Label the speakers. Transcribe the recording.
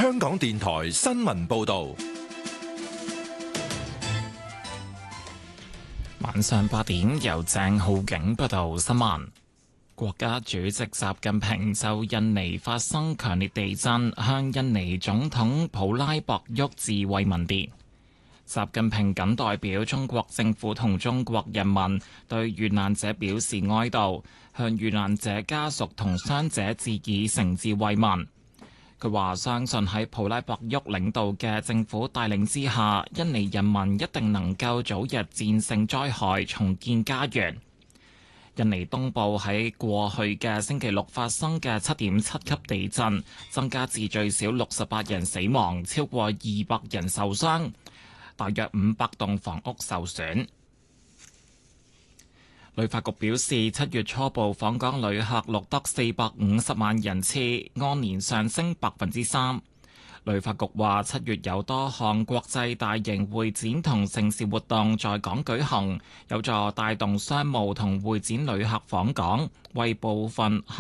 Speaker 1: 香港電台新聞報道。
Speaker 2: 晚上8點，由鄭浩景報道新聞。國家主席習近平就印尼發生強烈地震，向印尼總統普拉博沃致慰問電。習近平謹代表中國政府同中國人民對遇難者表示哀悼，向遇難者家屬同傷者致以誠摯慰問。佢話相信喺普拉博沃領導嘅政府帶領之下，印尼人民一定能夠早日戰勝災害，重建家園。印尼東部喺過去嘅星期六發生嘅7.7級地震，增加至最少68人死亡，超過200人受傷，大約500棟房屋受損。旅發局表示，7月初步訪港旅客錄得450萬人次，按年上升3%。旅發局話，7月有多項國際大型會展同盛事活動在港舉行，有助帶動商務同會展旅客訪港，為部分